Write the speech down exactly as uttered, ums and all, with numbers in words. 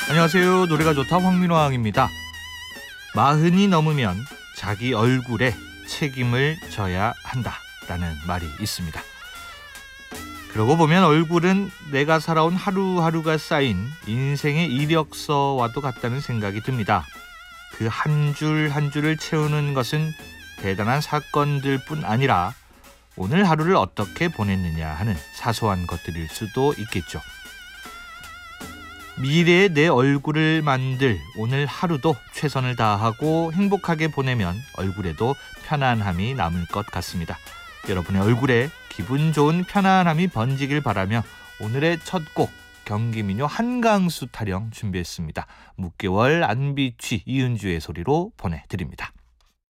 안녕하세요. 노래가 좋다 황민호왕입니다. 마흔이 넘으면 자기 얼굴에 책임을 져야 한다라는 말이 있습니다. 그러고 보면 얼굴은 내가 살아온 하루하루가 쌓인 인생의 이력서와도 같다는 생각이 듭니다. 그 한 줄 한 줄을 채우는 것은 대단한 사건들 뿐 아니라 오늘 하루를 어떻게 보냈느냐 하는 사소한 것들일 수도 있겠죠. 미래의 내 얼굴을 만들 오늘 하루도 최선을 다하고 행복하게 보내면 얼굴에도 편안함이 남을 것 같습니다. 여러분의 얼굴에 기분 좋은 편안함이 번지길 바라며 오늘의 첫 곡 경기민요 한강수 타령 준비했습니다. 묵개월 안비취 이은주의 소리로 보내드립니다.